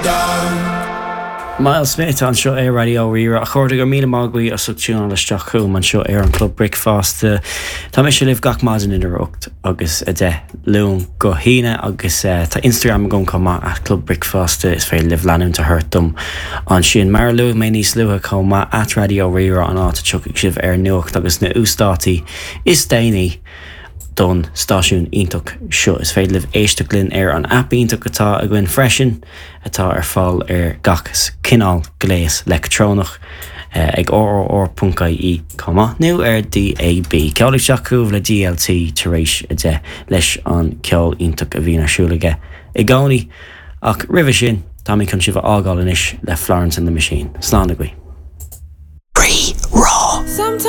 Miles Smith an seo é radio rira a chuirde gur míle mágaí a suctiún le straach chuúm an seo ar an Club Brickfast. Tá mé se libh gach maidin in iirecht agus a de lún go híine agus tá Instagram gon comma at Club Brickfast is féidir libh leanúnta hurtdom an sin mar lu mé níos luha comma at radio rira an áta tuigh sibh ar nuacht agus na ústátaí is déanaí don stáisiún ionach seo is féidir libh éisteach linn ar an app ionach atá a gcuin freisin atá ar fáil ar gachas cinál gléas lectrónach ag or.ie comma nu ar DAB. Ceolaigh seachúh le DLT taréis a de leis an ceol ionach a bhíon arsúlaige i gcónaí ach ribh sin tá mé chun sibh ágáil inis le Florence and the Machine. Slán agaí. Free Raw.